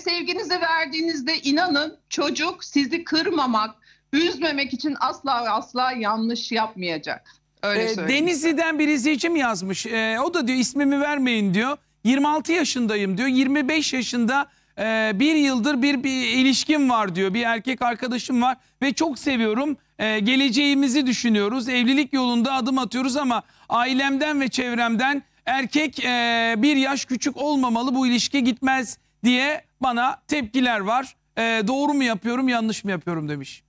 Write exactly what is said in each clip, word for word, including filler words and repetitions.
sevginizi verdiğinizde inanın çocuk sizi kırmamak, üzmemek için asla ve asla yanlış yapmayacak. Öyle Ee, söyleyeyim. Denizli'den bir izleyicim yazmış. Ee, o da diyor ismimi vermeyin diyor. yirmi altı yaşındayım diyor. yirmi beş yaşında e, bir yıldır bir, bir ilişkim var diyor. Bir erkek arkadaşım var ve çok seviyorum. Ee, geleceğimizi düşünüyoruz. Evlilik yolunda adım atıyoruz ama ailemden ve çevremden erkek e, bir yaş küçük olmamalı, bu ilişki gitmez diye bana tepkiler var. E, doğru mu yapıyorum, yanlış mı yapıyorum demiş.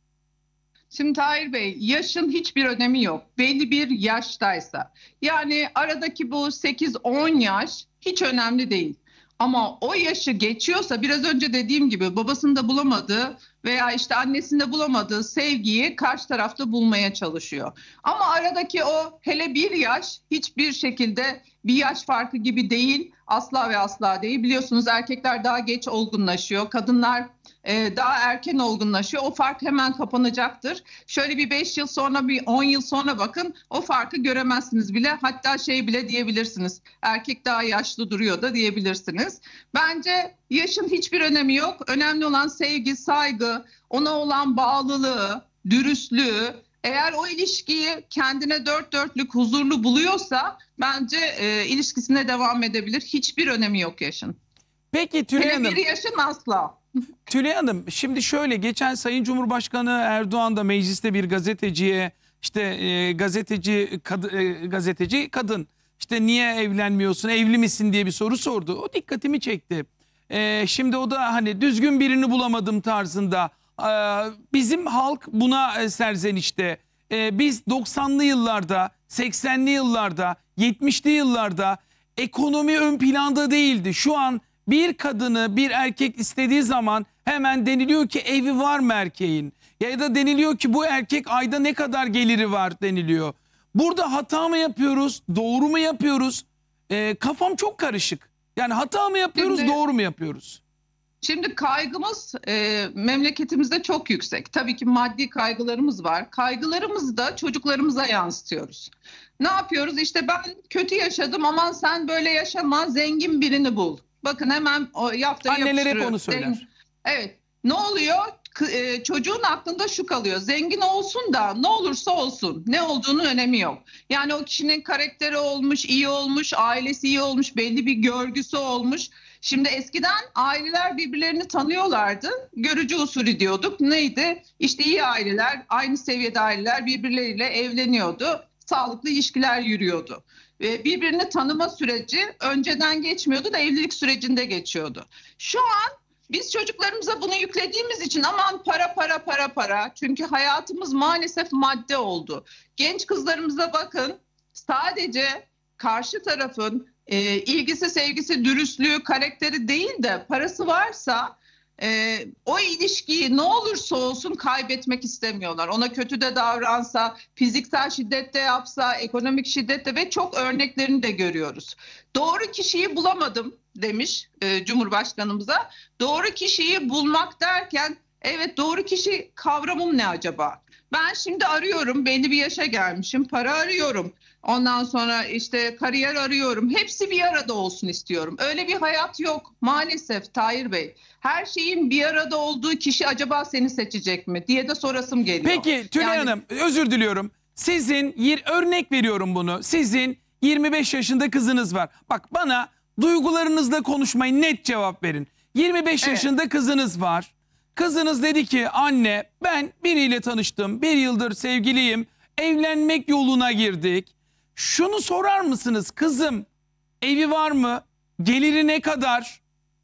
Şimdi Tahir Bey, yaşın hiçbir önemi yok. Belli bir yaştaysa. Yani aradaki bu sekiz on yaş hiç önemli değil. Ama o yaşı geçiyorsa, biraz önce dediğim gibi babasında bulamadığı veya işte annesinde bulamadığı sevgiyi karşı tarafta bulmaya çalışıyor. Ama aradaki o hele bir yaş hiçbir şekilde bir yaş farkı gibi değil. Asla ve asla değil. Biliyorsunuz erkekler daha geç olgunlaşıyor. Kadınlar e, daha erken olgunlaşıyor. O fark hemen kapanacaktır. Şöyle bir beş yıl sonra, bir on yıl sonra bakın, o farkı göremezsiniz bile. Hatta şey bile diyebilirsiniz. Erkek daha yaşlı duruyor da diyebilirsiniz. Bence yaşın hiçbir önemi yok. Önemli olan sevgi, saygı, ona olan bağlılığı, dürüstlüğü. Eğer o ilişkiyi kendine dört dörtlük huzurlu buluyorsa bence e, ilişkisine devam edebilir. Hiçbir önemi yok yaşın. Peki Tülay Hele Hanım. bir yaşın asla. Tülay Hanım, şimdi şöyle, geçen Sayın Cumhurbaşkanı Erdoğan da mecliste bir gazeteciye işte e, gazeteci kad, e, gazeteci kadın işte niye evlenmiyorsun, evli misin diye bir soru sordu. O dikkatimi çekti. E, şimdi o da hani düzgün birini bulamadım tarzında. E, bizim halk buna e, serzenişte. E, biz doksanlı yıllarda, seksenli yıllarda, yetmişli yıllarda ekonomi ön planda değildi. Şu an bir kadını bir erkek istediği zaman hemen deniliyor ki evi var mı erkeğin? Ya da deniliyor ki bu erkek ayda ne kadar geliri var deniliyor. Burada hata mı yapıyoruz? Doğru mu yapıyoruz? Ee, kafam çok karışık. Yani hata mı yapıyoruz? Şimdi, doğru mu yapıyoruz? Şimdi kaygımız e, memleketimizde çok yüksek. Tabii ki maddi kaygılarımız var. Kaygılarımızı da çocuklarımıza yansıtıyoruz. Ne yapıyoruz? İşte ben kötü yaşadım, aman sen böyle yaşama, zengin birini bul. Bakın hemen o yaptığı Anneler hep yapıştırıyor. onu söyler. Evet. Ne oluyor? K- e, çocuğun aklında şu kalıyor. Zengin olsun da ne olursa olsun. Ne olduğunun önemi yok. Yani o kişinin karakteri olmuş, iyi olmuş, ailesi iyi olmuş, belli bir görgüsü olmuş. Şimdi eskiden aileler birbirlerini tanıyorlardı. Görücü usulü diyorduk. Neydi? İşte iyi aileler, aynı seviyede aileler birbirleriyle evleniyordu. Sağlıklı ilişkiler yürüyordu. Birbirini tanıma süreci önceden geçmiyordu da evlilik sürecinde geçiyordu. Şu an biz çocuklarımıza bunu yüklediğimiz için aman para para para para, çünkü hayatımız maalesef madde oldu. Genç kızlarımıza bakın, sadece karşı tarafın e, ilgisi, sevgisi, dürüstlüğü, karakteri değil de parası varsa e, o ilişkiyi ne olursa olsun kaybetmek istemiyorlar. Ona kötü de davransa, fiziksel şiddet de yapsa, ekonomik şiddet de, ve çok örneklerini de görüyoruz. Doğru kişiyi bulamadım demiş e, Cumhurbaşkanımıza. Doğru kişiyi bulmak derken, evet, doğru kişi kavramım ne acaba? Ben şimdi arıyorum, belli bir yaşa gelmişim, para arıyorum. Ondan sonra işte kariyer arıyorum. Hepsi bir arada olsun istiyorum. Öyle bir hayat yok maalesef Tahir Bey. Her şeyin bir arada olduğu kişi acaba seni seçecek mi diye de sorasım geliyor. Peki Tülay Yani... Hanım, özür diliyorum. Sizin, örnek veriyorum bunu. Sizin yirmi beş yaşında kızınız var. Bak, bana duygularınızla konuşmayın, net cevap verin. yirmi beş Evet. yaşında kızınız var. Kızınız dedi ki anne ben biriyle tanıştım. Bir yıldır sevgiliyim. Evlenmek yoluna girdik. Şunu sorar mısınız kızım? Evi var mı? Geliri ne kadar?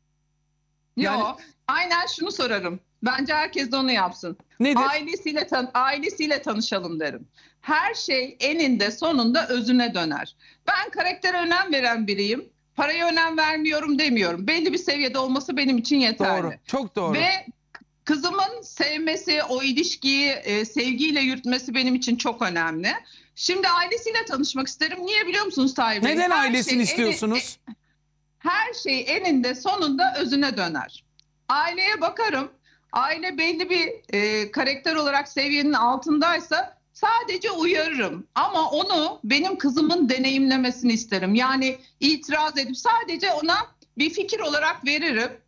Yani... Yok. Aynen şunu sorarım. Bence herkes de onu yapsın. Nedir? Ailesiyle, tan ailesiyle tanışalım derim. Her şey eninde sonunda özüne döner. Ben karaktere önem veren biriyim. Paraya önem vermiyorum demiyorum. Belli bir seviyede olması benim için yeterli. Doğru. Çok doğru. Ve kızımın sevmesi, o ilişkiyi e, sevgiyle yürütmesi benim için çok önemli. Şimdi ailesiyle tanışmak isterim. Niye biliyor musunuz Tahir Bey? Neden Her ailesini şey istiyorsunuz? En, her şey eninde sonunda özüne döner. Aileye bakarım. Aile belli bir e, karakter olarak seviyenin altındaysa sadece uyarırım. Ama onu benim kızımın deneyimlemesini isterim. Yani itiraz edip sadece ona bir fikir olarak veririm.